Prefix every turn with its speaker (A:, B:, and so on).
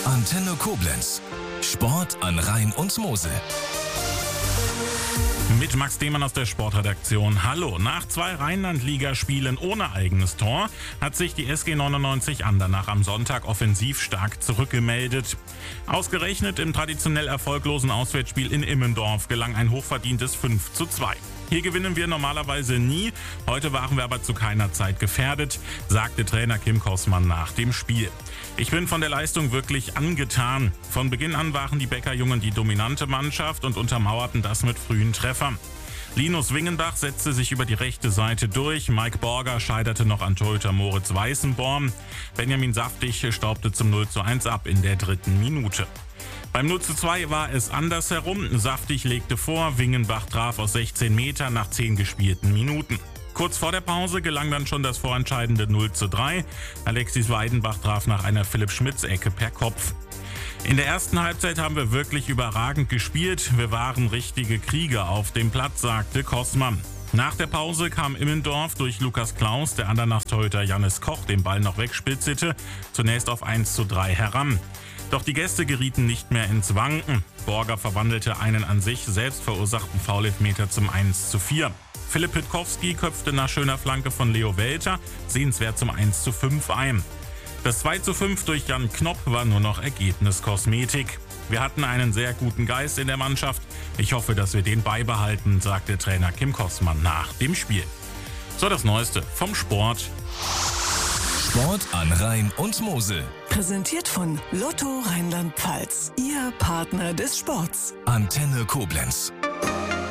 A: Antenne Koblenz. Sport an Rhein und Mosel.
B: Mit Max Demann aus der Sportredaktion. Hallo, nach 2 Rheinland-Ligaspielen ohne eigenes Tor hat sich die SG 99 Andernach am Sonntag offensiv stark zurückgemeldet. Ausgerechnet im traditionell erfolglosen Auswärtsspiel in Immendorf gelang ein hochverdientes 5:2. Hier gewinnen wir normalerweise nie, heute waren wir aber zu keiner Zeit gefährdet, sagte Trainer Kim Kossmann nach dem Spiel. Ich bin von der Leistung wirklich angetan. Von Beginn an waren die Bäckerjungen die dominante Mannschaft und untermauerten das mit frühen Treffern. Linus Wingenbach setzte sich über die rechte Seite durch, Mike Borger scheiterte noch an Torhüter Moritz Weißenborn, Benjamin Saftig staubte zum 0:1 ab in der 3. Minute. Beim 0:2 war es andersherum, Saftig legte vor, Wingenbach traf aus 16 Metern nach 10 gespielten Minuten. Kurz vor der Pause gelang dann schon das vorentscheidende 0:3. Alexis Weidenbach traf nach einer Philipp-Schmitz-Ecke per Kopf. In der ersten Halbzeit haben wir wirklich überragend gespielt. Wir waren richtige Krieger auf dem Platz, sagte Kossmann. Nach der Pause kam Immendorf durch Lukas Klaus, der Andernach-Torhüter Jannis Koch den Ball noch wegspitzelte, zunächst auf 1:3 heran. Doch die Gäste gerieten nicht mehr ins Wanken. Borger verwandelte einen an sich selbst verursachten Foulelfmeter zum 1:4. Philipp Pitkowski köpfte nach schöner Flanke von Leo Welter sehenswert zum 1:5 ein. Das 2:5 durch Jan Knopp war nur noch Ergebniskosmetik. Wir hatten einen sehr guten Geist in der Mannschaft. Ich hoffe, dass wir den beibehalten, sagte Trainer Kim Kossmann nach dem Spiel. So, das Neueste vom Sport.
A: Sport an Rhein und Mosel.
C: Präsentiert von Lotto Rheinland-Pfalz. Ihr Partner des Sports.
A: Antenne Koblenz.